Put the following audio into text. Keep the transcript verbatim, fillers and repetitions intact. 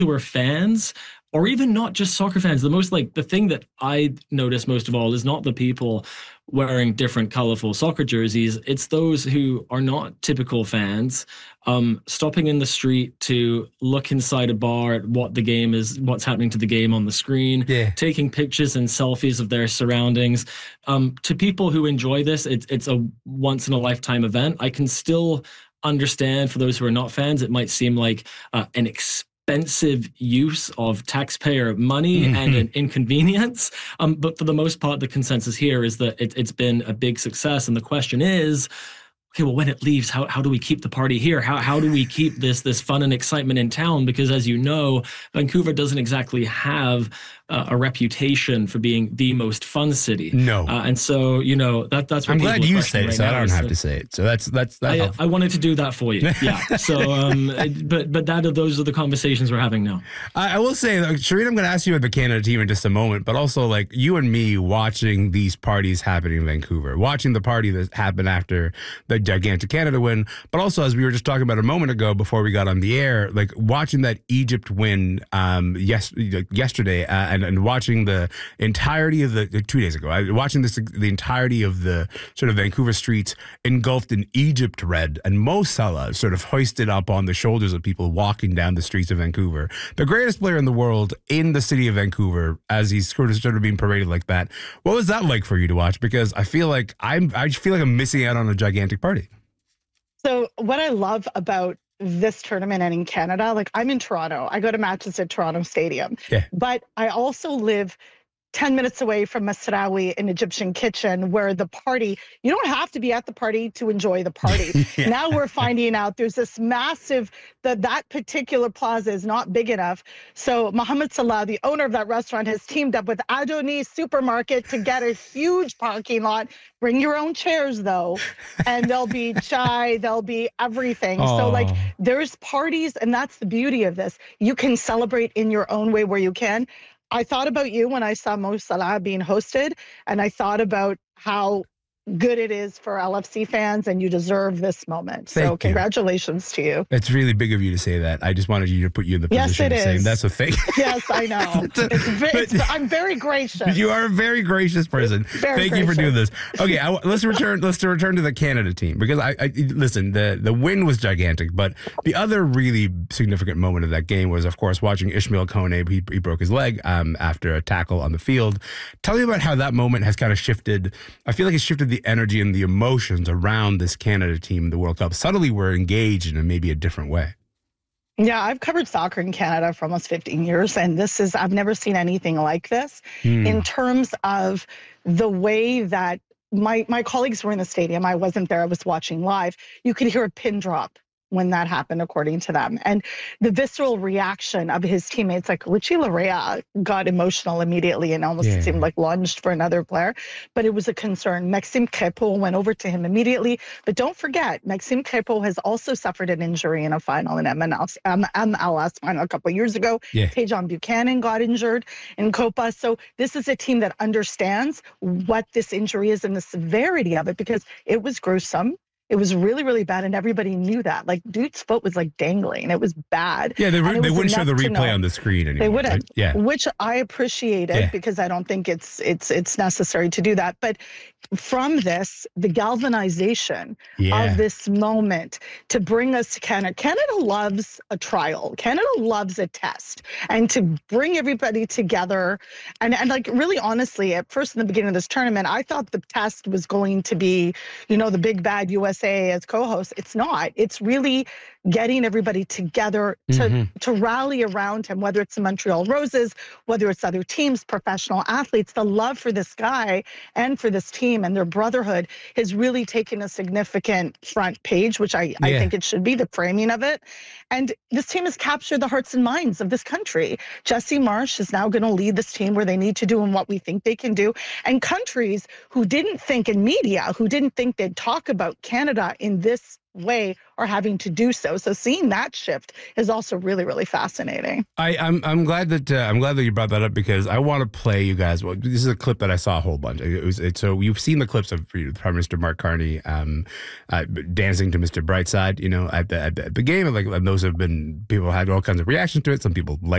who are fans, or even not just soccer fans. The most like the thing that I notice most of all is not the people wearing different colorful soccer jerseys. It's those who are not typical fans, um, stopping in the street to look inside a bar at what the game is, what's happening to the game on the screen, yeah. taking pictures and selfies of their surroundings. Um, to people who enjoy this, it's it's a once in a lifetime event. I can still understand for those who are not fans, it might seem like uh, an expensive expensive use of taxpayer money mm-hmm. and an inconvenience. Um, but for the most part, the consensus here is that it, it's been a big success. And the question is, okay, well, when it leaves, how, how do we keep the party here? How how do we keep this this fun and excitement in town? Because as you know, Vancouver doesn't exactly have uh, a reputation for being the most fun city. No. Uh, and so, you know, that that's what I'm glad you said it, right so I don't now, have so. to say it. So that's that's that I, I wanted to do that for you. Yeah. So, um, but but that those are the conversations we're having now. I, I will say, like, Shireen, I'm going to ask you about the Canada team in just a moment, but also like you and me watching these parties happening in Vancouver, watching the party that happened after the gigantic Canada win, but also as we were just talking about a moment ago before we got on the air, like watching that Egypt win um yes yesterday uh, and and watching the entirety of the two days ago, I, watching this the entirety of the sort of Vancouver streets engulfed in Egypt red and Mo Salah sort of hoisted up on the shoulders of people walking down the streets of Vancouver, the greatest player in the world in the city of Vancouver, as he's sort of sort of being paraded like that. What was that like for you to watch? Because I feel like I'm I feel like I'm missing out on a gigantic party. So what I love about this tournament and in Canada, like I'm in Toronto, I go to matches at Toronto Stadium, yeah. but I also live ten minutes away from Masraoui, an Egyptian kitchen, where the party, you don't have to be at the party to enjoy the party. yeah. Now we're finding out there's this massive, that that particular plaza is not big enough. So Mohammed Salah, the owner of that restaurant, has teamed up with Adoni Supermarket to get a huge parking lot. Bring your own chairs, though, and there'll be chai, there'll be everything. Aww. So, like, there's parties, and that's the beauty of this. You can celebrate in your own way where you can. I thought about you when I saw Mo Salah being hosted, and I thought about how good it is for L F C fans, and you deserve this moment. Thank so you. Congratulations to you. It's really big of you to say that. I just wanted you to put you in the position yes, of saying is. that's a thing. Yes, I know. it's ve- it's, I'm very gracious. You are a very gracious person. Very Thank gracious. you for doing this. Okay, I, let's return. Let's return to the Canada team because I, I listen. The the win was gigantic, but the other really significant moment of that game was, of course, watching Ishmael Kone. He, he broke his leg um, after a tackle on the field. Tell me about how that moment has kind of shifted. I feel like it shifted the energy and the emotions around this Canada team in the World Cup. Suddenly we're engaged in maybe a different way. Yeah, I've covered soccer in Canada for almost fifteen years, and this is, I've never seen anything like this Hmm. in terms of the way that my, my colleagues were in the stadium. I wasn't there, I was watching live. You could hear a pin drop when that happened, according to them. And the visceral reaction of his teammates, like Richie Larea got emotional immediately and almost Yeah. seemed like lunged for another player, but it was a concern. Maxime Crépeau went over to him immediately, but don't forget, Maxime Crépeau has also suffered an injury in a final in M L S, um, M L S final a couple of years ago. Yeah. Tejan Buchanan got injured in Copa. So this is a team that understands what this injury is and the severity of it, because it was gruesome. It was really, really bad, and everybody knew that. Like, dude's foot was like dangling. It was bad. Yeah, they, And it they was wouldn't show the enough to replay know. on the screen anymore. They wouldn't, right? Yeah. which I appreciated Yeah. because I don't think it's it's it's necessary to do that. But from this, the galvanization Yeah. of this moment to bring us to Canada. Canada loves a trial. Canada loves a test, and to bring everybody together. And and like really honestly, at first in the beginning of this tournament, I thought the test was going to be, you know, the big bad U S A as co-host. It's not. It's really getting everybody together to Mhm. to rally around him, whether it's the Montreal Roses, whether it's other teams, professional athletes. The love for this guy and for this team and their brotherhood has really taken a significant front page, which I, I Yeah. think it should be, the framing of it. And this team has captured the hearts and minds of this country. Jesse Marsh is now going to lead this team where they need to do and what we think they can do. And countries who didn't think, in media, who didn't think they'd talk about Canada in this way are having to do so. So seeing that shift is also really, really fascinating. I, I'm I'm glad that uh, I'm glad that you brought that up because I want to play you guys. Well, this is a clip that I saw a whole bunch. It was it, so you've seen the clips of you know, Prime Minister Mark Carney um, uh, dancing to Mister Brightside, you know, at the at the, at the game. Like and those have been people had all kinds of reactions to it. Some people like.